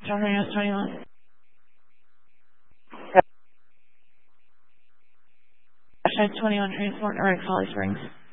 Charlie 21. Side 21 transport, Red Holly Springs.